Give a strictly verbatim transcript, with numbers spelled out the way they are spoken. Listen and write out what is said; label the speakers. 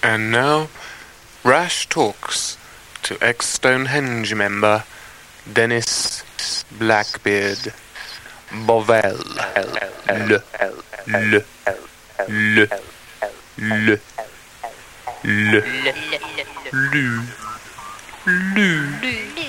Speaker 1: And now, Rash talks to ex-Stonehenge member Dennis Blackbeard Bovell. Le, le, le, le, le, lu, lu,